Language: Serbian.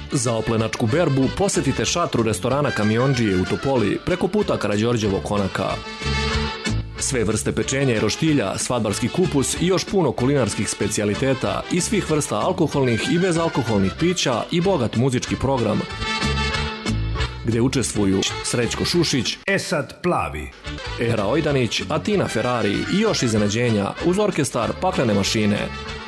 Za oplenačku berbu posjetite šatru restorana Kamiondžije u Topoli preko puta Karađorđevog konaka. Sve vrste pečenja i roštilja, svadbarski kupus i još puno kulinarskih specijaliteta i svih vrsta alkoholnih i bezalkoholnih pića i bogat muzički program gdje učestvuju Srećko Šušić, Esad Plavi, Ehra Ojdanić, Atina Ferrari i još iznenađenja uz orkestar Paklene mašine.